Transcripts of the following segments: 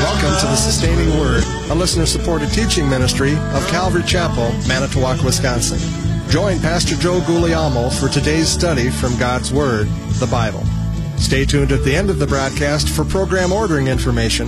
Welcome to the Sustaining Word, a listener-supported teaching ministry of Calvary Chapel, Manitowoc, Wisconsin. Join Pastor Joe Guglielmo for today's study from God's Word, the Bible. Stay tuned at the end of the broadcast for program ordering information.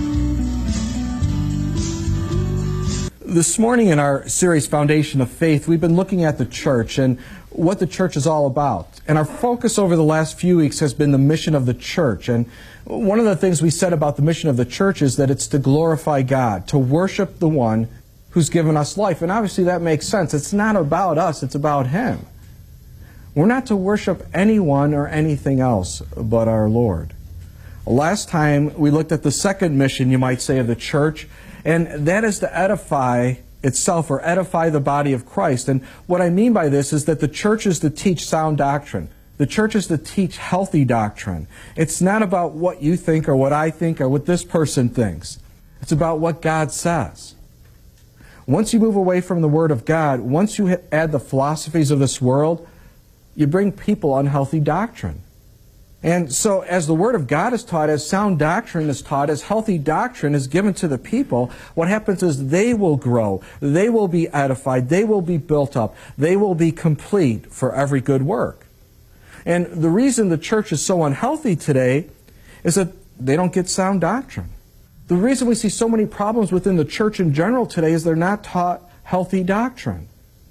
This morning in our series, Foundation of Faith, we've been looking at the church and what the church is all about. And our focus over the last few weeks has been the mission of the church. And one of the things we said about the mission of the church is that it's to glorify God, to worship the one who's given us life. And obviously that makes sense. It's not about us, it's about Him. We're not to worship anyone or anything else but our Lord. Last time we looked at the second mission, you might say, of the church, and that is to edify itself, or edify the body of Christ. And what I mean by this is that the church is to teach sound doctrine. The church is to teach healthy doctrine. It's not about what you think or what I think or what this person thinks. It's about what God says. Once you move away from the Word of God, once you add the philosophies of this world, you bring people unhealthy doctrine. And so as the Word of God is taught, as sound doctrine is taught, as healthy doctrine is given to the people, what happens is they will grow, they will be edified, they will be built up, they will be complete for every good work. And the reason the church is so unhealthy today is that they don't get sound doctrine. The reason we see so many problems within the church in general today is they're not taught healthy doctrine.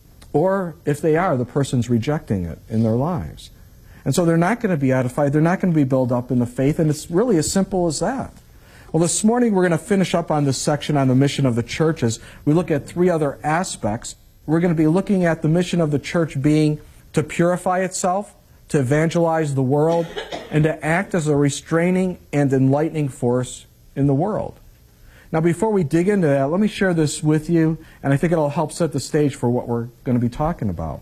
Or if they are, the person's rejecting it in their lives. And so they're not going to be edified, they're not going to be built up in the faith, and it's really as simple as that. Well, this morning we're going to finish up on this section on the mission of the church as we look at three other aspects. We're going to be looking at the mission of the church being to purify itself, to evangelize the world, and to act as a restraining and enlightening force in the world. Now, before we dig into that, let me share this with you, and I think it'll help set the stage for what we're going to be talking about.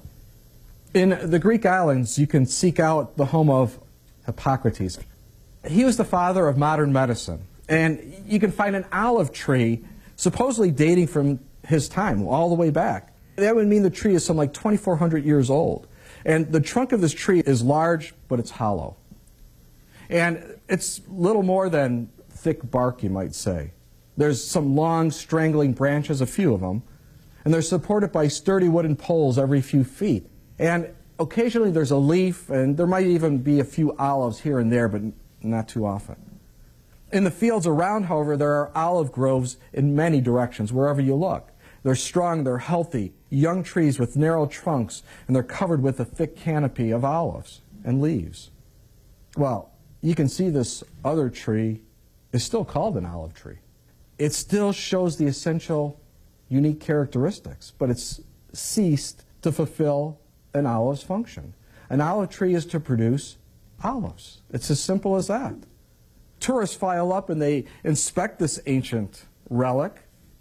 In the Greek islands, you can seek out the home of Hippocrates. He was the father of modern medicine. And you can find an olive tree supposedly dating from his time, all the way back. That would mean the tree is some like 2,400 years old. And the trunk of this tree is large, but it's hollow. And it's little more than thick bark, you might say. There's some long, strangling branches, a few of them, and they're supported by sturdy wooden poles every few feet. And occasionally there's a leaf, and there might even be a few olives here and there, but not too often. In the fields around, however, there are olive groves in many directions, wherever you look. They're strong, they're healthy, young trees with narrow trunks, and they're covered with a thick canopy of olives and leaves. Well, you can see this other tree is still called an olive tree. It still shows the essential, unique characteristics, but it's ceased to fulfill an olive's function. An olive tree is to produce olives. It's as simple as that. Tourists file up and they inspect this ancient relic.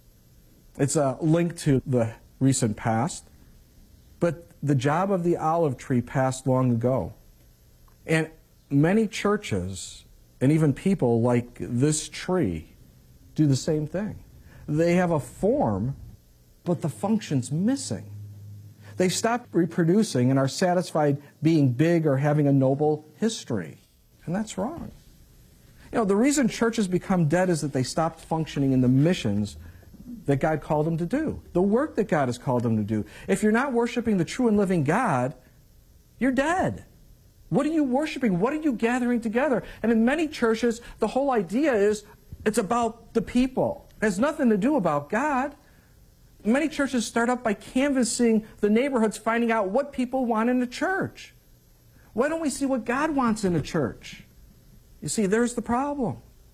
It's a link to the recent past. But the job of the olive tree passed long ago. And many churches and even people like this tree do the same thing. They have a form, but the function's missing. They've stopped reproducing and are satisfied being big or having a noble history. And that's wrong. You know, the reason churches become dead is that they stopped functioning in the missions that God called them to do, the work that God has called them to do. If you're not worshiping the true and living God, you're dead. What are you worshiping? What are you gathering together? And in many churches, the whole idea is it's about the people. It has nothing to do about God. Many churches start up by canvassing the neighborhoods, finding out what people want in a church. Why don't we see what God wants in a church? You see, there's the problem.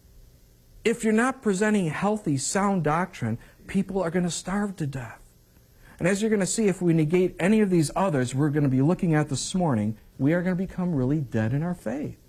If you're not presenting healthy, sound doctrine, people are going to starve to death. And as you're going to see, if we negate any of these others we're going to be looking at this morning, we are going to become really dead in our faith.